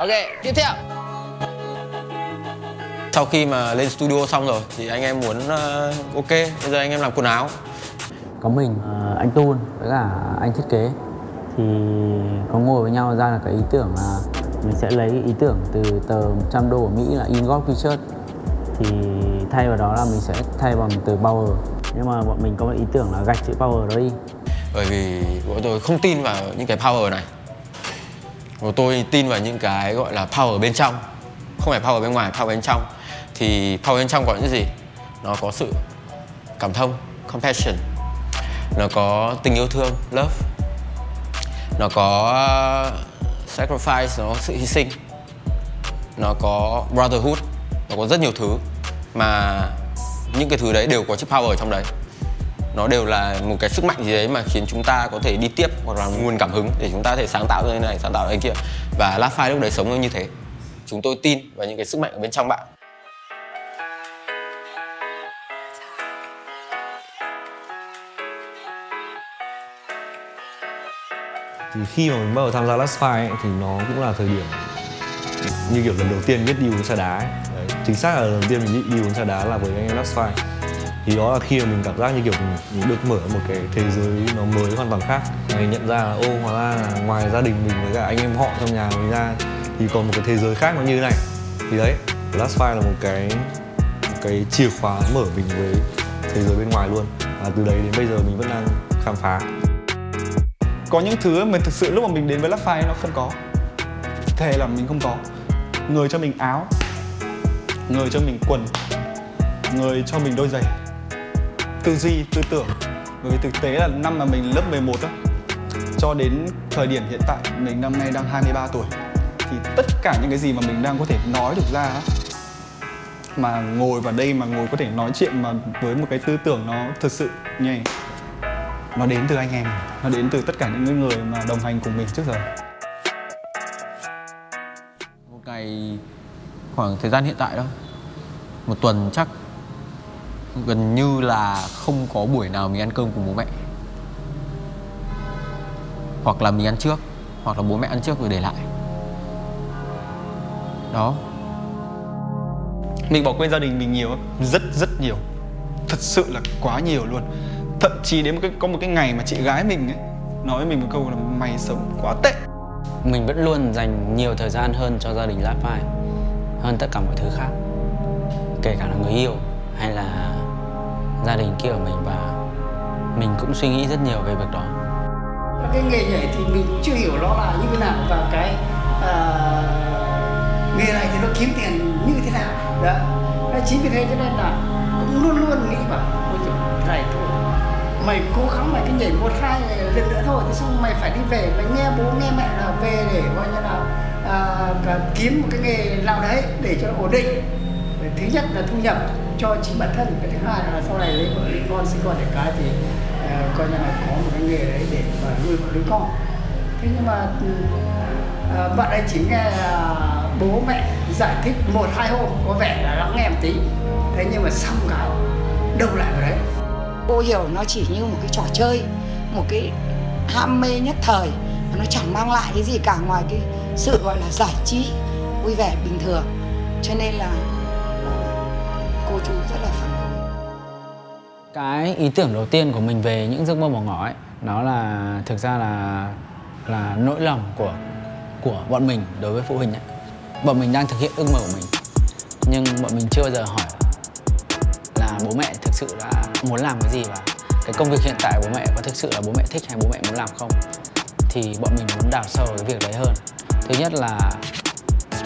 Ok, tiếp theo. Sau khi mà lên studio xong rồi thì anh em muốn ok, bây giờ anh em làm quần áo. Có mình, anh Tun với cả anh thiết kế thì có ngồi với nhau ra là cái ý tưởng là mình sẽ lấy ý tưởng từ tờ 100 đô của Mỹ là Ingot T-shirt, thì thay vào đó là mình sẽ thay bằng từ Power, nhưng mà bọn mình có một ý tưởng là gạch chữ Power đó đi. Bởi vì bọn tôi không tin vào những cái power này. Bọn tôi tin vào những cái gọi là power bên trong, không phải power bên ngoài, power bên trong. Thì power bên trong có những gì? Nó có sự cảm thông, compassion. Nó có tình yêu thương, love. Nó có sacrifice, nó có sự hy sinh. Nó có brotherhood. Nó có rất nhiều thứ. Mà những cái thứ đấy đều có chữ power ở trong đấy. Nó đều là một cái sức mạnh gì đấy mà khiến chúng ta có thể đi tiếp, hoặc là nguồn cảm hứng để chúng ta có thể sáng tạo ra này, sáng tạo ra cái kia. Và Last Five lúc đấy sống như thế. Chúng tôi tin vào những cái sức mạnh ở bên trong bạn. Thì khi mà mình bắt đầu tham gia Last Five ấy, thì nó cũng là thời điểm như kiểu lần đầu tiên biết đi uống trà đá ấy. Đấy, chính xác là lần đầu tiên mình đi uống trà đá là với anh em Last Five. Thì đó là khi mà mình cảm giác như kiểu mình được mở một cái thế giới nó mới hoàn toàn khác. Mình nhận ra là hóa ra là ngoài gia đình mình với cả anh em họ trong nhà mình ra thì còn một cái thế giới khác nó như thế này. Thì đấy, Last Five là một cái chìa khóa mở mình với thế giới bên ngoài luôn. Và từ đấy đến bây giờ mình vẫn đang khám phá. Có những thứ mà thực sự lúc mà mình đến với Last Five nó không có. Thề là mình không có. Người cho mình áo, người cho mình quần, người cho mình đôi giày. Tư duy, tư tưởng. Bởi vì thực tế là năm mà mình lớp 11 á, cho đến thời điểm hiện tại mình năm nay đang 23 tuổi, thì tất cả những cái gì mà mình đang có thể nói được ra á, mà ngồi vào đây mà ngồi có thể nói chuyện mà với một cái tư tưởng nó thực sự nhỉ, nó đến từ anh em, nó đến từ tất cả những người mà đồng hành cùng mình trước giờ. Một ngày khoảng thời gian hiện tại đâu, một tuần chắc gần như là không có buổi nào mình ăn cơm cùng bố mẹ. Hoặc là mình ăn trước, hoặc là bố mẹ ăn trước rồi để lại. Đó. Mình bỏ quên gia đình mình nhiều, rất nhiều. Thật sự là quá nhiều luôn. Thậm chí đến có một cái ngày mà chị gái mình ấy nói với mình một câu là mày sống quá tệ. Mình vẫn luôn dành nhiều thời gian hơn cho gia đình Last Five hơn tất cả mọi thứ khác, kể cả là người yêu hay là gia đình kia của mình, và mình cũng suy nghĩ rất nhiều về việc đó. Cái nghề nhảy thì mình cũng chưa hiểu nó là như thế nào, và cái nghề này thì nó kiếm tiền như thế nào đó. Chính vì thế cho nên là cũng luôn luôn nghĩ bảo ôi trời, này thôi mày cố gắng mày cái nhảy 1-2 lần nữa thôi, thế xong mày phải đi về, mày nghe bố nghe mẹ là về để coi như là kiếm một cái nghề nào đấy để cho nó ổn định. Thứ nhất là thu nhập cho chính bản thân, cái thứ hai là sau này lấy vợ lấy con sinh con đẻ cái thì coi như là có một cái nghề đấy để mà nuôi vợ nuôi con. Thế nhưng mà bạn ấy chỉ nghe bố mẹ giải thích 1-2 hôm có vẻ là lắng nghe một tí, thế nhưng mà xong cái đâu lại vào đấy. Cô hiểu nó chỉ như một cái trò chơi, một cái ham mê nhất thời, nó chẳng mang lại cái gì cả ngoài cái sự gọi là giải trí vui vẻ bình thường, cho nên là cô chú rất là phản đối. Cái ý tưởng đầu tiên của mình về những giấc mơ bỏ ngỏ ấy, nó là thực ra là nỗi lòng của bọn mình đối với phụ huynh ấy. Bọn mình đang thực hiện ước mơ của mình, nhưng bọn mình chưa bao giờ hỏi là bố mẹ thực sự là muốn làm cái gì, và cái công việc hiện tại của bố mẹ có thực sự là bố mẹ thích hay bố mẹ muốn làm không. Thì bọn mình muốn đào sâu cái việc đấy hơn. Thứ nhất là